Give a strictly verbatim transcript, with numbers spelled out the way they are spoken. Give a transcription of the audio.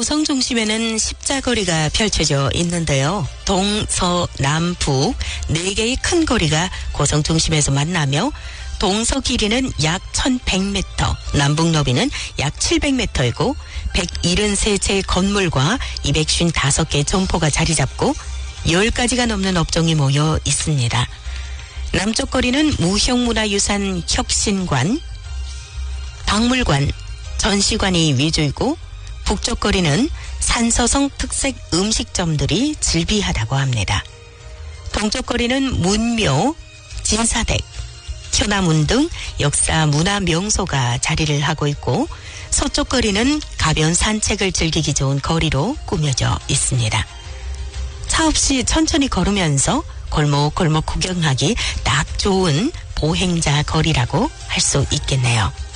고성 중심에는 십자거리가 펼쳐져 있는데요. 동, 서, 남, 북 네 개의 큰 거리가 고성 중심에서 만나며 동서 길이는 약 천백 미터, 남북 너비는 약 칠백 미터이고 백칠십삼 채의 건물과 이백오십오 개의 점포가 자리 잡고 열 가지가 넘는 업종이 모여 있습니다. 남쪽 거리는 무형문화유산 혁신관, 박물관, 전시관이 위주이고 북쪽 거리는 산서성 특색 음식점들이 즐비하다고 합니다. 동쪽 거리는 문묘, 진사댁, 현아문 등 역사 문화 명소가 자리를 하고 있고 서쪽 거리는 가벼운 산책을 즐기기 좋은 거리로 꾸며져 있습니다. 차 없이 천천히 걸으면서 골목골목 구경하기 딱 좋은 보행자 거리라고 할 수 있겠네요.